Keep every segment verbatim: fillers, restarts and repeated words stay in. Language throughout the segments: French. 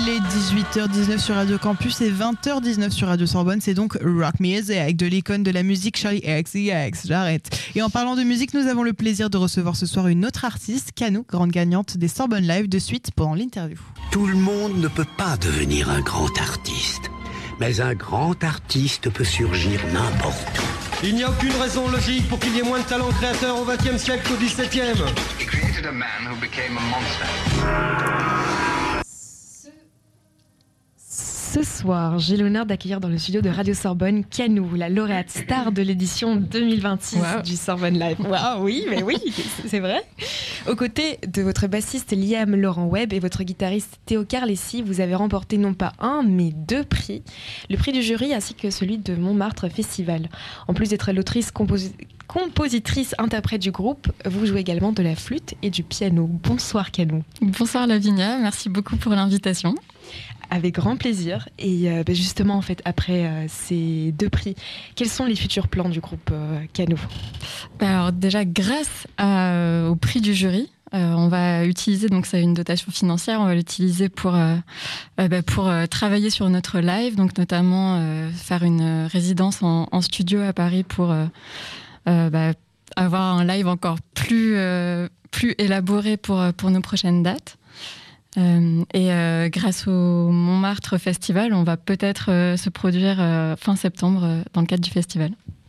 Il est dix-huit heures dix-neuf sur Radio Campus et vingt heures dix-neuf sur Radio Sorbonne. C'est donc Rock Music de l'icône de la musique Charli X C X. J'arrête. Et en parlant de musique, nous avons le plaisir de recevoir ce soir une autre artiste, Kanou, grande gagnante des Sorbonne Live, de suite pendant l'interview. Tout le monde ne peut pas devenir un grand artiste, mais un grand artiste peut surgir n'importe où. Il n'y a aucune raison logique pour qu'il y ait moins de talents créateurs au vingtième siècle qu'au dix-septième. He created a man who became a monster. Ce soir, j'ai l'honneur d'accueillir dans le studio de Radio Sorbonne Kanou, la lauréate star de l'édition deux mille vingt-six wow. du Sorbonne Live. Waouh, oui, mais oui, c'est vrai. Aux côtés de votre bassiste Liam Laurent Webb et votre guitariste Théo Carlessi, vous avez remporté non pas un, mais deux prix. Le prix du jury ainsi que celui de Montmartre Festival. En plus d'être l'autrice, compos- compositrice, interprète du groupe, vous jouez également de la flûte et du piano. Bonsoir Kanou. Bonsoir Lavinia, merci beaucoup pour l'invitation. Avec grand plaisir. Et euh, bah justement, en fait, après euh, ces deux prix, quels sont les futurs plans du groupe euh, Kanou ? Alors déjà, grâce à, au prix du jury, euh, on va utiliser, donc ça a une dotation financière, on va l'utiliser pour, euh, euh, bah, pour euh, travailler sur notre live, donc notamment euh, faire une résidence en, en studio à Paris pour euh, euh, bah, avoir un live encore plus, euh, plus élaboré pour, pour nos prochaines dates. Euh, et euh, grâce au Montmartre Festival, on va peut-être euh, se produire euh, fin septembre euh, dans le cadre du festival.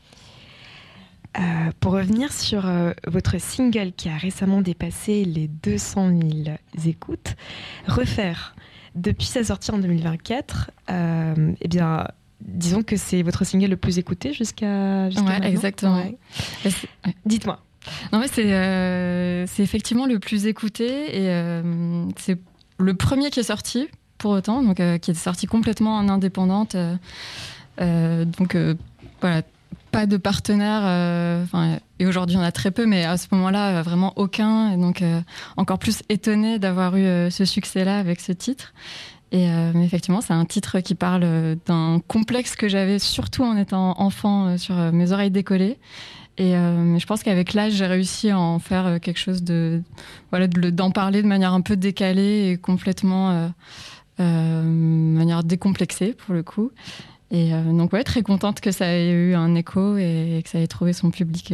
Euh, pour revenir sur euh, votre single qui a récemment dépassé les deux cent mille écoutes, Refaire, depuis sa sortie en deux mille vingt-quatre, euh, eh bien, disons que c'est votre single le plus écouté jusqu'à, jusqu'à ouais, maintenant. Exactement. Ouais. Ouais. Dites-moi. Non, mais c'est, euh, c'est effectivement le plus écouté et euh, c'est le premier qui est sorti, pour autant, donc, euh, qui est sorti complètement en indépendante. Euh, euh, donc, euh, voilà, pas de partenaire. Euh, et aujourd'hui, on a très peu, mais à ce moment-là, vraiment aucun. Et donc, euh, encore plus étonnée d'avoir eu euh, ce succès-là avec ce titre. Et euh, mais effectivement, c'est un titre qui parle d'un complexe que j'avais surtout en étant enfant euh, sur euh, mes oreilles décollées. Et euh, mais je pense qu'avec l'âge, j'ai réussi à en faire quelque chose de, voilà, de, d'en parler de manière un peu décalée et complètement, euh, euh, de manière décomplexée pour le coup. Et euh, donc ouais, très contente que ça ait eu un écho et, et que ça ait trouvé son public.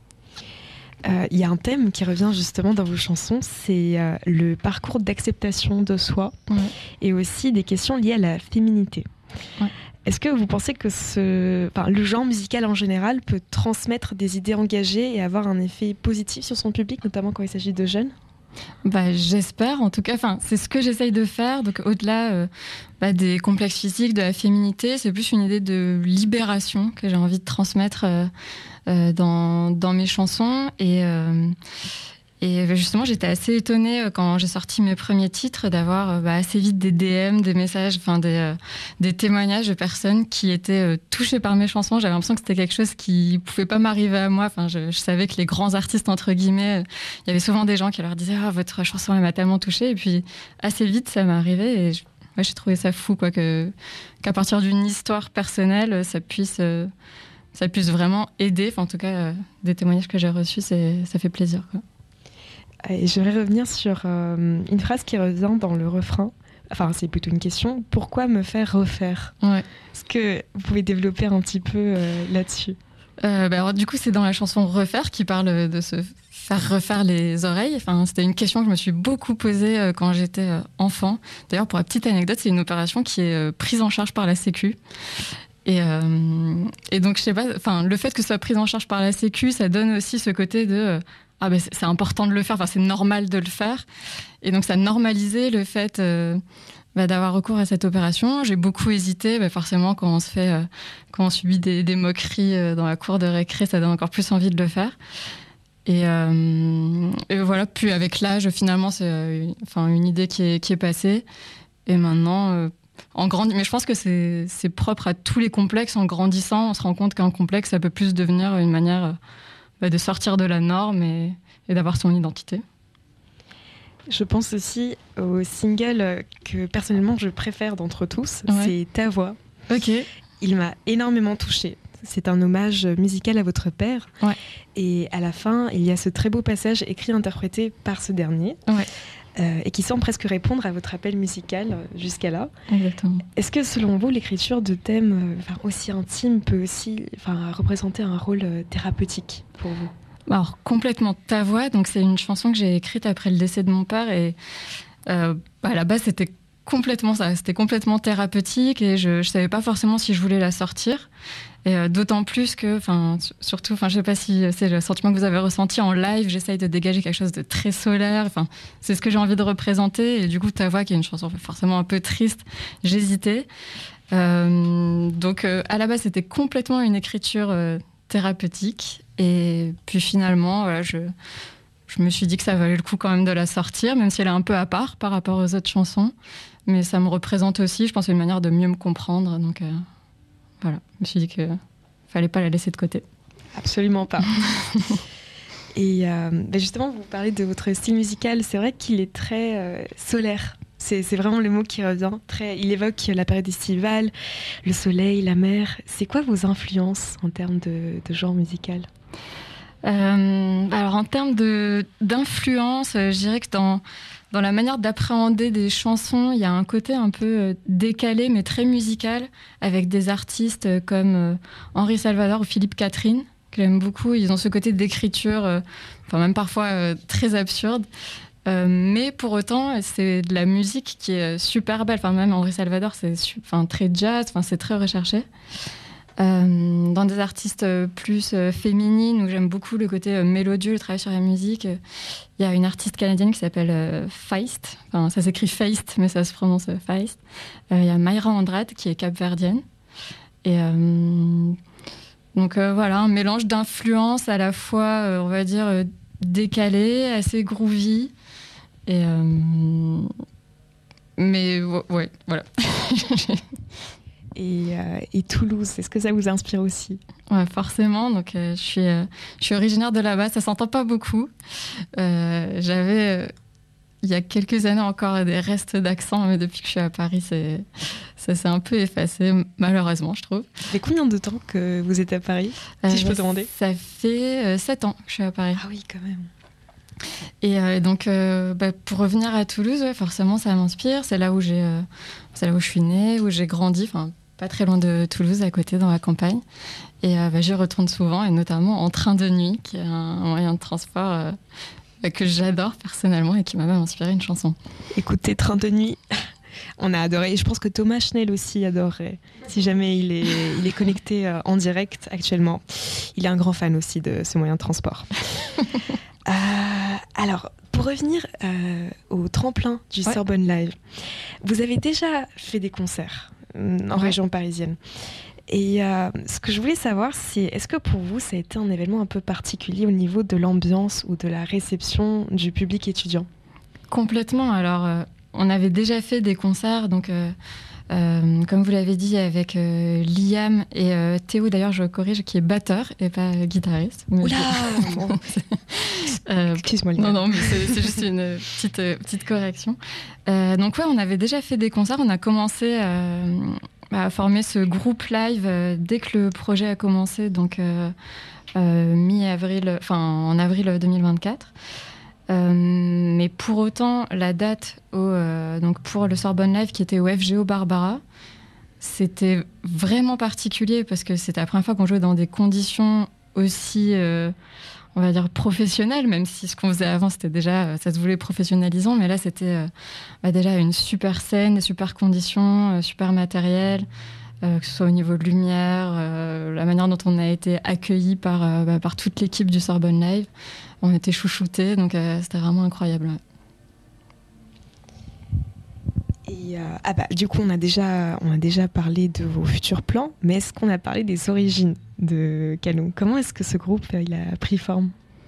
Il euh, y a un thème qui revient justement dans vos chansons, c'est euh, le parcours d'acceptation de soi ouais. et aussi des questions liées à la féminité. Ouais. Est-ce que vous pensez que ce, enfin, le genre musical en général peut transmettre des idées engagées et avoir un effet positif sur son public, notamment quand il s'agit de jeunes ? Bah, j'espère, en tout cas, enfin, c'est ce que j'essaye de faire. Donc, au-delà euh, bah, des complexes physiques, de la féminité, c'est plus une idée de libération que j'ai envie de transmettre euh, euh, dans, dans mes chansons. Et, euh, et justement, j'étais assez étonnée quand j'ai sorti mes premiers titres d'avoir bah, assez vite des D M, des messages, enfin des, euh, des témoignages de personnes qui étaient euh, touchées par mes chansons. J'avais l'impression que c'était quelque chose qui pouvait pas m'arriver à moi. Enfin, je, je savais que les grands artistes, entre guillemets, il euh, y avait souvent des gens qui leur disaient « Ah, votre chanson, elle m'a tellement touchée ». Et puis, assez vite, ça m'est arrivé et je, ouais, j'ai trouvé ça fou, quoi, que, qu'à partir d'une histoire personnelle, ça puisse, euh, ça puisse vraiment aider. Enfin, en tout cas, euh, des témoignages que j'ai reçus, c'est, ça fait plaisir, quoi. Et j'aimerais revenir sur euh, une phrase qui revient dans le refrain. Enfin, c'est plutôt une question. Pourquoi me faire refaire ? Ouais. Est-ce que vous pouvez développer un petit peu euh, là-dessus ? euh, bah alors, du coup, c'est dans la chanson Refaire qui parle de se faire refaire les oreilles. Enfin, c'était une question que je me suis beaucoup posée euh, quand j'étais euh, enfant. D'ailleurs, pour la petite anecdote, c'est une opération qui est euh, prise en charge par la Sécu. Et, euh, et donc, je sais pas, enfin, le fait que ce soit pris en charge par la Sécu, ça donne aussi ce côté de... Euh, ah ben c'est important de le faire, enfin, c'est normal de le faire. Et donc, ça normalisait le fait euh, bah, d'avoir recours à cette opération. J'ai beaucoup hésité, bah, forcément, quand on, se fait, euh, quand on subit des, des moqueries euh, dans la cour de récré, ça donne encore plus envie de le faire. Et, euh, et voilà, puis avec l'âge, finalement, c'est euh, une, enfin, une idée qui est, qui est passée. Et maintenant... Euh, En grandi... Mais je pense que c'est, c'est propre à tous les complexes. En grandissant, on se rend compte qu'un complexe, ça peut plus devenir une manière euh, bah, de sortir de la norme et, et d'avoir son identité. Je pense aussi au single que personnellement je préfère d'entre tous, ouais. c'est Ta Voix. Ok. Il m'a énormément touchée. C'est un hommage musical à votre père. Ouais. Et à la fin, il y a ce très beau passage écrit et interprété par ce dernier. Ouais. euh, et qui semble presque répondre à votre appel musical euh, jusqu'à là. Exactement. Est-ce que selon vous, l'écriture de thèmes euh, aussi intimes peut aussi représenter un rôle euh, thérapeutique pour vous ? Alors, complètement. Ta voix, donc c'est une chanson que j'ai écrite après le décès de mon père et euh, à la base, c'était complètement ça. C'était complètement thérapeutique et je ne savais pas forcément si je voulais la sortir. Et euh, d'autant plus que, enfin, surtout, enfin, je sais pas si c'est le sentiment que vous avez ressenti en live. J'essaye de dégager quelque chose de très solaire. Enfin, c'est ce que j'ai envie de représenter. Et du coup, Ta voix, qui est une chanson forcément un peu triste, j'hésitais. Euh, donc, euh, à la base, c'était complètement une écriture euh, thérapeutique. Et puis finalement, voilà, je, je me suis dit que ça valait le coup quand même de la sortir, même si elle est un peu à part par rapport aux autres chansons. Mais ça me représente aussi, je pense, une manière de mieux me comprendre. Donc euh, voilà, je me suis dit qu'il ne fallait pas la laisser de côté. Absolument pas. Et euh, ben justement, vous parlez de votre style musical. C'est vrai qu'il est très euh, solaire. C'est, c'est vraiment le mot qui revient. Très, il évoque la période estivale, le soleil, la mer. C'est quoi vos influences en termes de, de genre musical ? euh, Alors en termes de, d'influence, euh, je dirais que dans, dans la manière d'appréhender des chansons, il y a un côté un peu euh, décalé, mais très musical, avec des artistes euh, comme euh, Henri Salvador ou Philippe Catherine, que j'aime beaucoup. Ils ont ce côté d'écriture, euh, enfin même parfois euh, très absurde. Euh, mais pour autant, c'est de la musique qui est super belle. Enfin, même Henri Salvador, c'est su- enfin, très jazz, enfin, c'est très recherché. Euh, dans des artistes plus euh, féminines, où j'aime beaucoup le côté euh, mélodieux, le travail sur la musique, il euh, y a une artiste canadienne qui s'appelle euh, Feist. Enfin, ça s'écrit Feist, mais ça se prononce euh, Feist. Il euh, y a Mayra Andrade, qui est capverdienne. Et euh, donc euh, voilà, un mélange d'influences à la fois, euh, on va dire, euh, décalé, assez groovy. Et euh... Mais ouais, voilà. et, euh, et Toulouse, est-ce que ça vous inspire aussi ? Ouais, forcément. Donc, euh, je, suis, euh, je suis originaire de là-bas, ça s'entend pas beaucoup. Euh, j'avais, euh, il y a quelques années encore, des restes d'accent, mais depuis que je suis à Paris, c'est, ça s'est un peu effacé, malheureusement, je trouve. Ça fait combien de temps que vous êtes à Paris, si euh, je peux demander ? Ça fait euh, sept ans que je suis à Paris. Ah oui, quand même. Et euh, donc, euh, bah, pour revenir à Toulouse, ouais, forcément, ça m'inspire. C'est là où j'ai, euh, c'est là où je suis née, où j'ai grandi, enfin, pas très loin de Toulouse, à côté, dans la campagne. Et euh, bah, j'y retourne souvent, et notamment en train de nuit, qui est un, un moyen de transport euh, bah, que j'adore personnellement et qui m'a même inspiré une chanson. Écoutez, Train de nuit, on a adoré. Et je pense que Thomas Schnell aussi adorerait, si jamais il est, il est connecté euh, en direct actuellement. Il est un grand fan aussi de ce moyen de transport. Euh, alors, pour revenir euh, au tremplin du ouais. Sorbonne Live, vous avez déjà fait des concerts euh, en ouais. région parisienne. Et euh, ce que je voulais savoir, c'est est-ce que pour vous, ça a été un événement un peu particulier au niveau de l'ambiance ou de la réception du public étudiant ? Complètement. Alors, euh, on avait déjà fait des concerts, donc... Euh... Euh, comme vous l'avez dit, avec euh, Liam et euh, Théo, d'ailleurs, je corrige, qui est batteur et pas guitariste. Oula euh, Excuse-moi, Liam. Non, non, mais c'est, c'est juste une petite, euh, petite correction. Euh, donc, ouais, on avait déjà fait des concerts. On a commencé euh, à former ce groupe live euh, dès que le projet a commencé, donc euh, euh, mi-avril, enfin, en avril deux mille vingt-quatre. Euh, mais pour autant, la date au, euh, donc pour le Sorbonne Live qui était au F G O Barbara, c'était vraiment particulier parce que c'était la première fois qu'on jouait dans des conditions aussi, euh, on va dire, professionnelles, même si ce qu'on faisait avant, c'était déjà, ça se voulait professionnalisant, mais là, c'était euh, bah déjà une super scène, des super conditions, euh, super matériel, euh, que ce soit au niveau de lumière, euh, la manière dont on a été accueillis par, euh, bah, par toute l'équipe du Sorbonne Live. On était chouchoutés, donc euh, c'était vraiment incroyable. Et euh, ah bah, du coup, on a, déjà, on a déjà parlé de vos futurs plans, mais est-ce qu'on a parlé des origines de Canou ? Comment est-ce que ce groupe il a pris forme ?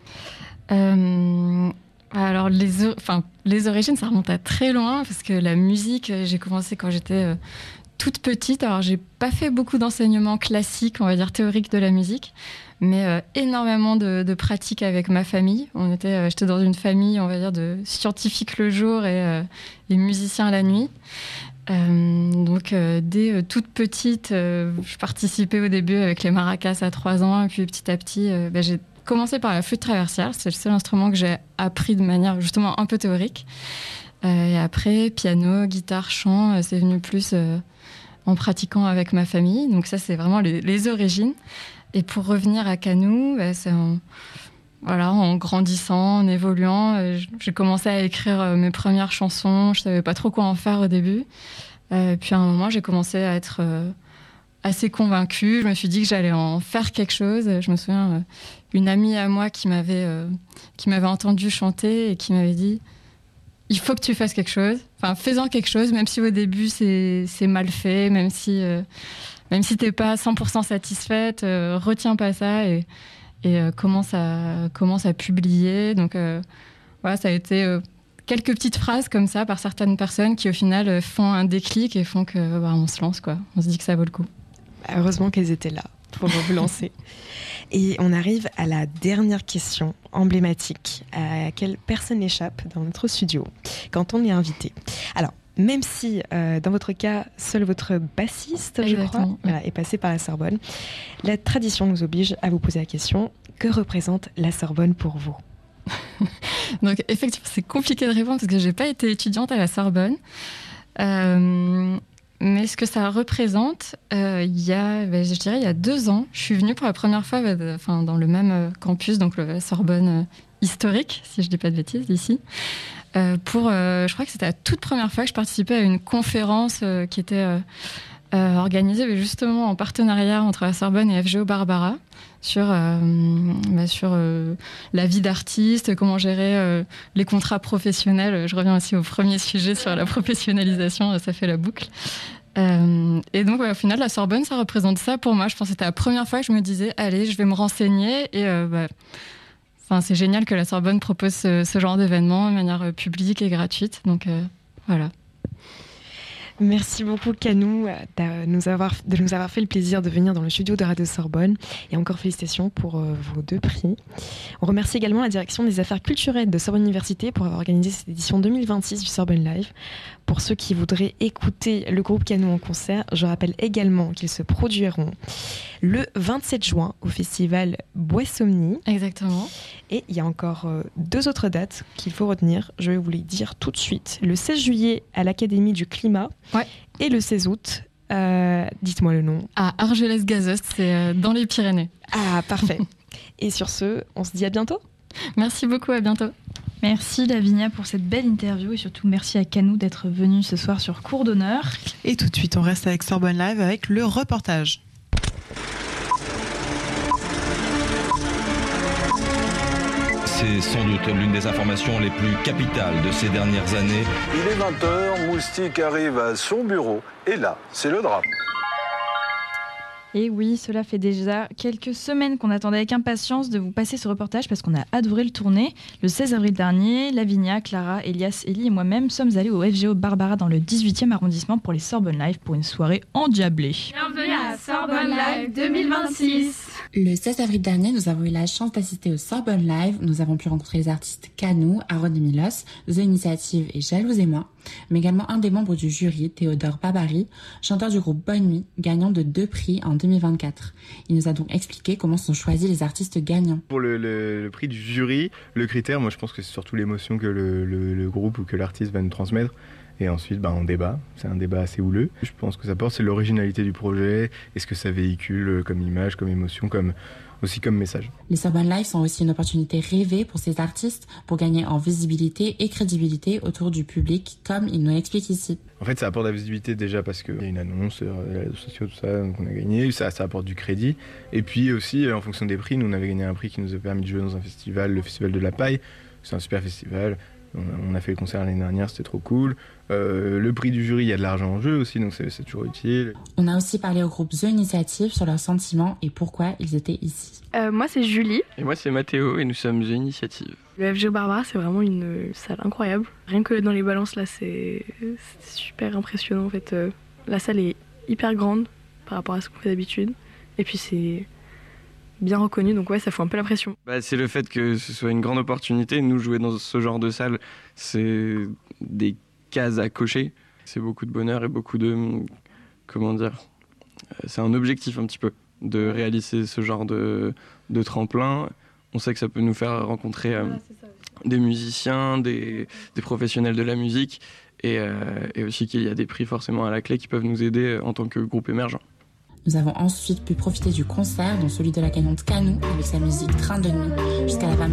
euh, Alors, les, enfin, les origines, ça remonte à très loin, parce que la musique, j'ai commencé quand j'étais euh, toute petite. Alors, j'ai pas fait beaucoup d'enseignements classiques, on va dire théoriques de la musique, mais euh, énormément de, de pratiques avec ma famille. On était, euh, j'étais dans une famille, on va dire, de scientifiques le jour et, euh, et musiciens la nuit. Euh, donc, euh, dès euh, toute petite, euh, je participais au début avec les maracas à trois ans, et puis petit à petit, euh, bah, j'ai commencé par la flûte traversière. C'est le seul instrument que j'ai appris de manière justement un peu théorique. Euh, et après, piano, guitare, chant, euh, c'est venu plus euh, en pratiquant avec ma famille. Donc ça, c'est vraiment les, les origines. Et pour revenir à Canou, bah, c'est en, voilà, en grandissant, en évoluant. Euh, j'ai commencé à écrire euh, mes premières chansons. Je ne savais pas trop quoi en faire au début. Euh, puis à un moment, j'ai commencé à être euh, assez convaincue. Je me suis dit que j'allais en faire quelque chose. Je me souviens, euh, une amie à moi qui m'avait, euh, qui m'avait entendu chanter et qui m'avait dit « Il faut que tu fasses quelque chose. Enfin, fais-en quelque chose, même si au début, c'est, c'est mal fait, même si, euh, même si tu n'es pas cent pour cent satisfaite, euh, retiens pas ça et, et euh, commence, à, commence à publier. » Donc euh, voilà, ça a été... Euh, quelques petites phrases comme ça par certaines personnes qui au final font un déclic et font que bah, on se lance, quoi. On se dit que ça vaut le coup. Heureusement qu'elles étaient là pour vous lancer. Et on arrive à la dernière question emblématique à laquelle personne n'échappe dans notre studio quand on est invité. Alors, même si euh, dans votre cas, seul votre bassiste, Exactement, je crois, oui. voilà, est passé par la Sorbonne, la tradition nous oblige à vous poser la question, que représente la Sorbonne pour vous ? Donc effectivement, c'est compliqué de répondre parce que j'ai pas été étudiante à la Sorbonne. Euh, mais ce que ça représente, euh, il y a, ben, je dirais, il y a deux ans, je suis venue pour la première fois ben, de, enfin, dans le même euh, campus, donc le Sorbonne euh, historique, si je dis pas de bêtises, ici. Euh, pour, euh, je crois que c'était la toute première fois que je participais à une conférence euh, qui était euh, euh, organisée mais justement en partenariat entre la Sorbonne et F G O Barbara. sur, euh, bah sur euh, la vie d'artiste, comment gérer euh, les contrats professionnels. Je reviens aussi au premier sujet sur la professionnalisation, ça fait la boucle. Euh, et donc, ouais, au final, la Sorbonne, ça représente ça pour moi. Je pense que c'était la première fois que je me disais, allez, je vais me renseigner. Et euh, bah, enfin, c'est génial que la Sorbonne propose ce, ce genre d'événement de manière publique et gratuite. Donc, euh, voilà. Merci beaucoup Canou de nous, avoir, de nous avoir fait le plaisir de venir dans le studio de Radio Sorbonne et encore félicitations pour euh, vos deux prix. On remercie également la direction des affaires culturelles de Sorbonne Université pour avoir organisé cette édition deux mille vingt-six du Sorbonne Live. Pour ceux qui voudraient écouter le groupe Canou en concert, je rappelle également qu'ils se produiront le vingt-sept juin au festival Boissomnie. Exactement. Et il y a encore euh, deux autres dates qu'il faut retenir. Je vais vous les dire tout de suite. Le seize juillet à l'Académie du Climat. Ouais. Et le seize août, euh, dites-moi le nom. À Argelès-Gazost, c'est euh, dans les Pyrénées. Ah, parfait. Et sur ce, on se dit à bientôt. Merci beaucoup, à bientôt. Merci Lavinia pour cette belle interview et surtout merci à Canou d'être venu ce soir sur Cours d'honneur. Et tout de suite, on reste avec Sorbonne Live avec le reportage. C'est sans doute l'une des informations les plus capitales de ces dernières années. Il est vingt heures, Moustique arrive à son bureau et là, c'est le drame. Et oui, cela fait déjà quelques semaines qu'on attendait avec impatience de vous passer ce reportage parce qu'on a adoré le tourner. Le seize avril dernier, Lavinia, Clara, Elias, Elie et moi-même sommes allés au F G O Barbara dans le dix-huitième arrondissement pour les Sorbonne Live pour une soirée endiablée. Bienvenue à Sorbonne Live deux mille vingt-six. Le seize avril dernier, nous avons eu la chance d'assister au Sorbonne Live. Nous avons pu rencontrer les artistes Canou, Aaron et Milos, The Initiative et Jalouse et moi, mais également un des membres du jury, Théodore Babary, chanteur du groupe Bonne Nuit, gagnant de deux prix en deux mille vingt-quatre. Il nous a donc expliqué comment sont choisis les artistes gagnants. Pour le, le, le prix du jury, le critère, moi je pense que c'est surtout l'émotion que le, le, le groupe ou que l'artiste va nous transmettre. Et ensuite, bah, on débat. C'est un débat assez houleux. Je pense que ça porte, c'est l'originalité du projet et ce que ça véhicule comme image, comme émotion, comme, aussi comme message. Les Sorbonne Live sont aussi une opportunité rêvée pour ces artistes pour gagner en visibilité et crédibilité autour du public, comme il nous l'explique ici. En fait, ça apporte de la visibilité déjà parce qu'il y a une annonce, euh, les réseaux sociaux, tout ça, donc on a gagné. Ça, ça apporte du crédit. Et puis aussi, en fonction des prix, nous on avait gagné un prix qui nous a permis de jouer dans un festival, le Festival de la Paille. C'est un super festival. On a fait le concert l'année dernière, c'était trop cool. Euh, le prix du jury, il y a de l'argent en jeu aussi, donc c'est, c'est toujours utile. On a aussi parlé au groupe The Initiative sur leurs sentiments et pourquoi ils étaient ici. Euh, moi, c'est Julie. Et moi, c'est Mathéo et nous sommes The Initiative. Le F G O Barbara, c'est vraiment une salle incroyable. Rien que dans les balances, là, c'est, c'est super impressionnant en fait. La salle est hyper grande par rapport à ce qu'on fait d'habitude. Et puis c'est bien reconnu, donc ouais, ça fout un peu la pression. Bah, c'est le fait que ce soit une grande opportunité. Nous, jouer dans ce genre de salle, c'est des cases à cocher. C'est beaucoup de bonheur et beaucoup de... Comment dire ? C'est un objectif un petit peu, de réaliser ce genre de, de tremplin. On sait que ça peut nous faire rencontrer euh, des musiciens, des, des professionnels de la musique, et, euh, et aussi qu'il y a des prix forcément à la clé qui peuvent nous aider en tant que groupe émergent. Nous avons ensuite pu profiter du concert, dont celui de la gagnante Kanou, avec sa musique Train de nuit, jusqu'à la fameuse